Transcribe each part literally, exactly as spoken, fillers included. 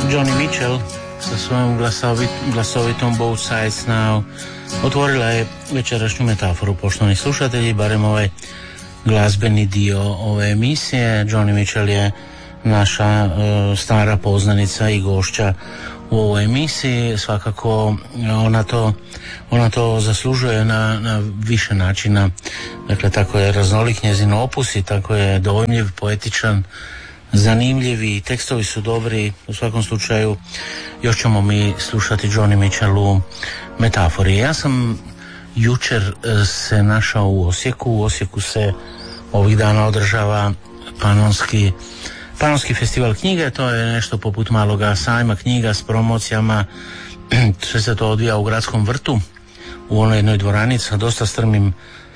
Joni Mitchell sa svojom glasovit, glasovitom Both Sides Now otvorila je večerašnju metaforu, poštovani slušatelji, barem ovaj glazbeni dio ove emisije. Joni Mitchell je naša e, stara poznanica i gošća u ovoj emisiji. Svakako ona to, ona to zaslužuje na, na više načina. Dakle, tako je raznolik njezin opus i tako je dojmljiv, poetičan, zanimljivi, tekstovi su dobri. U svakom slučaju još ćemo mi slušati Joni Mitchell u metafori. Ja sam jučer se našao u Osijeku. U Osijeku se ovih dana održava Panonski Panonski festival knjige. To je nešto poput maloga sajma knjiga s promocijama. Sve se to odvija u gradskom vrtu, u onoj jednoj dvorani sa dosta strmim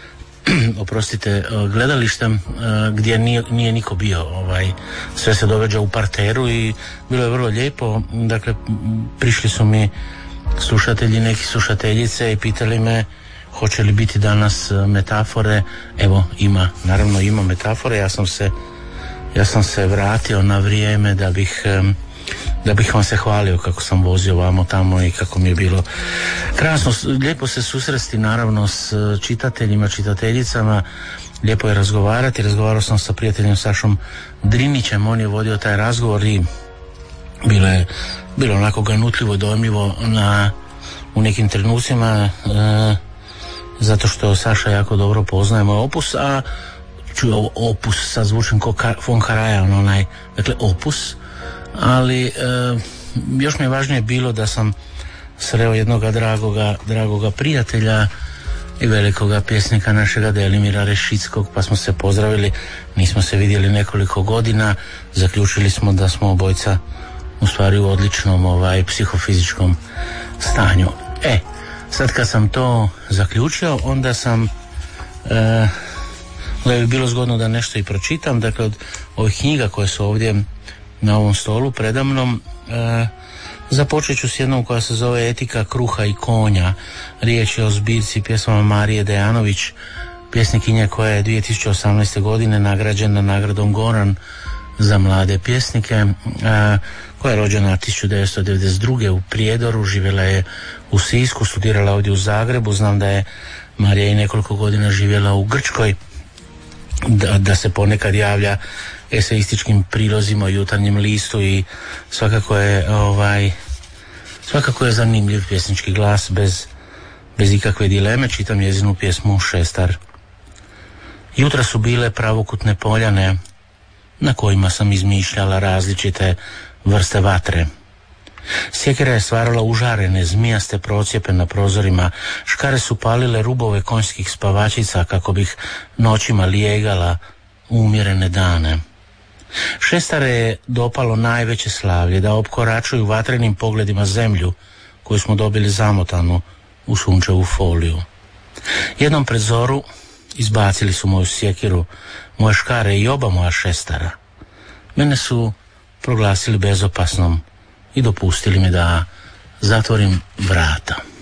oprostite, gledalištem gdje nije, nije niko bio. Ovaj, sve se događa u parteru i bilo je vrlo lijepo. Dakle, prišli su mi slušatelji, neki slušateljice i pitali me hoće li biti danas metafore. Evo, ima, naravno ima metafore. Ja sam se ja sam se vratio na vrijeme da bih da bih vam se hvalio kako sam vozio vamo tamo i kako mi je bilo krasno, lijepo se susresti naravno s čitateljima, čitateljicama, lijepo je razgovarati. Razgovarao sam sa prijateljem Sašom Drinićem, on je vodio taj razgovor i bilo je bilo onako ganutljivo, dojmljivo na, u nekim trenucima, e, zato što Saša jako dobro poznaje moj opus, a čuo ovo opus, sad zvučim ko von Karajan, onaj, dakle opus, ali e, još mi je važnije bilo da sam sreo jednoga dragoga, dragoga prijatelja i velikoga pjesnika našega Delimira Rešickog, pa smo se pozdravili, nismo se vidjeli nekoliko godina, zaključili smo da smo obojca u stvari u odličnom ovaj, psihofizičkom stanju. E, sad kad sam to zaključio, onda sam e, da bi bilo zgodno da nešto i pročitam. Dakle, od ovih knjiga koje su ovdje na ovom stolu predamnom, e, započet ću s jednom koja se zove Etika kruha i konja. Riječ je o zbirci pjesama Marije Dejanović, pjesnikinje koja je dvije tisuće osamnaeste. godine nagrađena nagradom Goran za mlade pjesnike, e, koja je rođena tisuću devetsto devedeset druge. u Prijedoru, živjela je u Sisku, studirala ovdje u Zagrebu. Znam da je Marija i nekoliko godina živjela u Grčkoj, da, da se ponekad javlja eseističkim prilozima u Jutarnjem listu i svakako je ovaj svakako je zanimljiv pjesnički glas bez, bez ikakve dileme. Čitam njezinu pjesmu Šestar. Jutra su bile pravokutne poljane na kojima sam izmišljala različite vrste vatre. Sjekira je stvarala užarene, zmijaste procjepe na prozorima, škare su palile rubove konjskih spavačica kako bih noćima lijegala umjerene dane. Šestare je dopalo najveće slavlje da opkoračuju vatrenim pogledima zemlju koju smo dobili zamotanu u sunčevu foliju. Jednom pred zoru izbacili su moju sjekiru, moje škare i oba moja šestara. Mene su proglasili bezopasnom i dopustili mi da zatvorim vrata.